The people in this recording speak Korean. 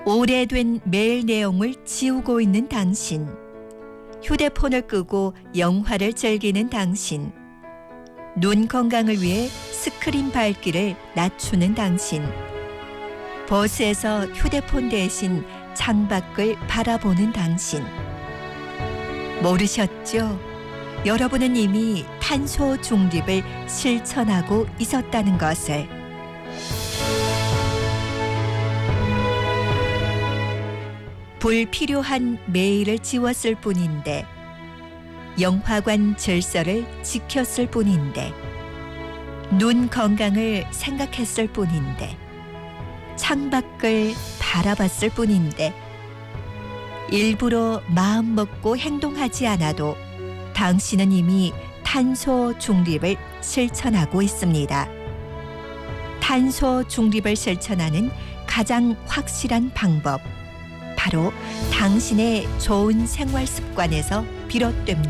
오래된 메일 내용을 지우고 있는 당신. 휴대폰을 끄고 영화를 즐기는 당신. 눈 건강을 위해 스크린 밝기를 낮추는 당신. 버스에서 휴대폰 대신 창밖을 바라보는 당신. 모르셨죠? 여러분은 이미 탄소 중립을 실천하고 있었다는 것을. 불필요한 메일을 지웠을 뿐인데, 영화관 질서를 지켰을 뿐인데, 눈 건강을 생각했을 뿐인데, 창밖을 바라봤을 뿐인데, 일부러 마음 먹고 행동하지 않아도 당신은 이미 탄소 중립을 실천하고 있습니다. 탄소 중립을 실천하는 가장 확실한 방법, 바로 당신의 좋은 생활 습관에서 비롯됩니다.